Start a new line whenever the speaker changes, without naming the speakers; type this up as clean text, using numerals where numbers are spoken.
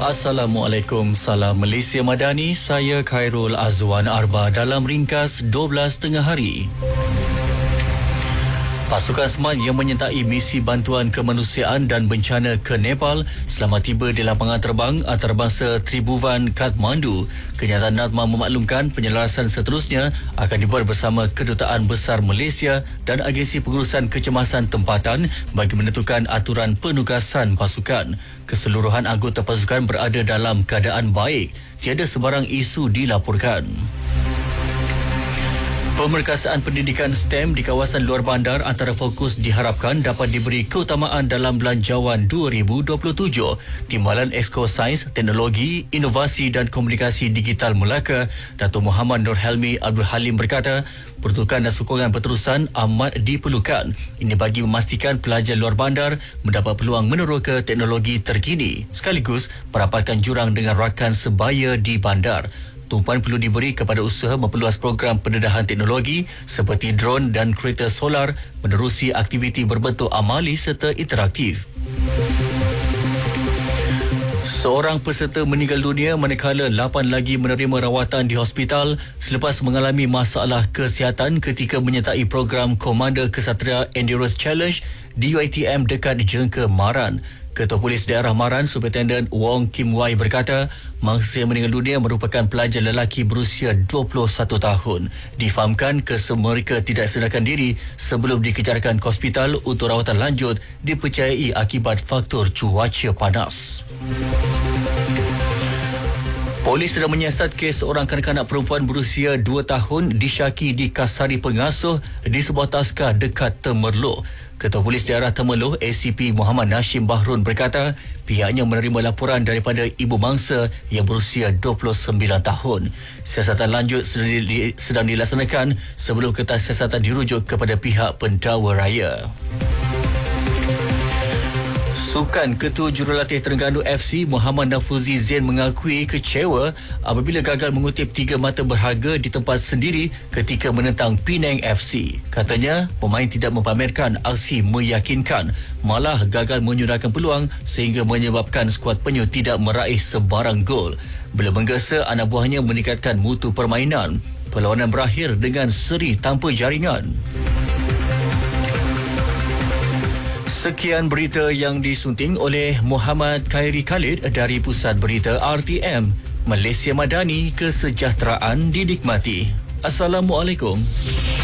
Assalamualaikum, salam Malaysia Madani. Saya Khairul Azwan Arba dalam ringkas 12 tengah hari. Pasukan SMART yang menyertai misi bantuan kemanusiaan dan bencana ke Nepal selamat tiba di lapangan terbang antarabangsa Tribhuvan, Kathmandu. Kenyataan NADMA memaklumkan penyelarasan seterusnya akan dibuat bersama Kedutaan Besar Malaysia dan Agensi Pengurusan Kecemasan Tempatan bagi menentukan aturan penugasan pasukan. Keseluruhan anggota pasukan berada dalam keadaan baik. Tiada sebarang isu dilaporkan. Pemerkasaan pendidikan STEM di kawasan luar bandar antara fokus diharapkan dapat diberi keutamaan dalam Belanjawan 2027. Timbalan Exco Sains, Teknologi, Inovasi dan Komunikasi Digital Melaka, Datuk Muhammad Nur Helmi Abdul Halim berkata, pertukaran dan sokongan berterusan amat diperlukan. Ini bagi memastikan pelajar luar bandar mendapat peluang meneroka teknologi terkini sekaligus merapatkan jurang dengan rakan sebaya di bandar. Tumpuan perlu diberi kepada usaha memperluas program pendedahan teknologi seperti drone dan kereta solar menerusi aktiviti berbentuk amali serta interaktif. Seorang peserta meninggal dunia manakala 8 lagi menerima rawatan di hospital selepas mengalami masalah kesihatan ketika menyertai program Komando Kesatria Endurance Challenge di UiTM dekat Jengke Maran. Ketua Polis Daerah Maran, Superintendent Wong Kim Wai berkata, mangsa yang meninggal dunia merupakan pelajar lelaki berusia 21 tahun. Difahamkan mereka tidak sedarkan diri sebelum dikejarkan ke hospital untuk rawatan lanjut dipercayai akibat faktor cuaca panas. Polis sedang menyiasat kes seorang kanak-kanak perempuan berusia 2 tahun disyaki dikasari pengasuh di sebuah taska dekat Temerloh. Ketua Polis Daerah Temerloh ACP Muhammad Nashim Bahrun berkata pihaknya menerima laporan daripada ibu mangsa yang berusia 29 tahun. Siasatan lanjut sedang dilaksanakan sebelum kertas siasatan dirujuk kepada pihak pendakwa raya. Sukan Ketua Jurulatih Terengganu FC Muhammad Nafuzi Zain mengakui kecewa apabila gagal mengutip 3 mata berharga di tempat sendiri ketika menentang Penang FC. Katanya, pemain tidak mempamerkan aksi meyakinkan, malah gagal menyurahkan peluang sehingga menyebabkan skuad penyu tidak meraih sebarang gol. Bila menggesa, anak buahnya meningkatkan mutu permainan. Perlawanan berakhir dengan seri tanpa jaringan. Sekian berita yang disunting oleh Muhammad Khairi Khalid dari Pusat Berita RTM. Malaysia Madani, kesejahteraan dinikmati. Assalamualaikum.